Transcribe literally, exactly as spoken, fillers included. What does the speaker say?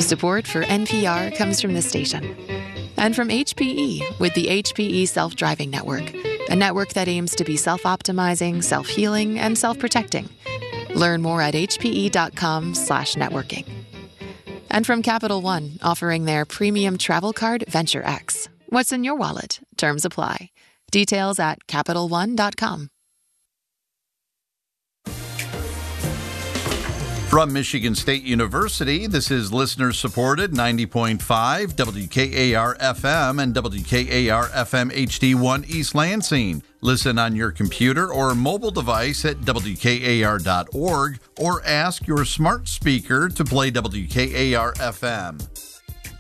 Support for N P R comes from this station. And from H P E with the H P E Self-Driving Network, a network that aims to be self-optimizing, self-healing, and self-protecting. Learn more at hpe.com slash networking. And from Capital One, offering their premium travel card, Venture X. What's in your wallet? Terms apply. Details at capital one dot com. From Michigan State University, this is listener-supported ninety point five W K A R F M and W K A R F M H D one East Lansing. Listen on your computer or mobile device at W K A R dot org or ask your smart speaker to play W K A R F M.